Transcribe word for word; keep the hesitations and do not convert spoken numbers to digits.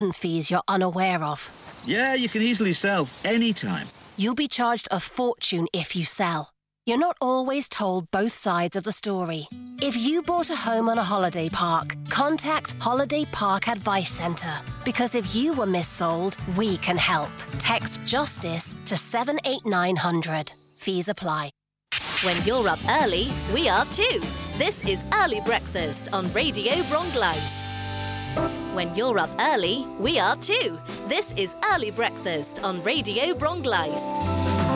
fees you're unaware of. Yeah, you can easily sell anytime. You'll be charged a fortune if you sell. You're not always told both sides of the story. If you bought a home on a holiday park, contact Holiday Park Advice Centre. Because if you were missold, we can help. Text JUSTICE to seven eight nine hundred. Fees apply. When you're up early, we are too. This is Early Breakfast on Radio Bronglais. When you're up early, we are too. This is Early Breakfast on Radio Bronglais.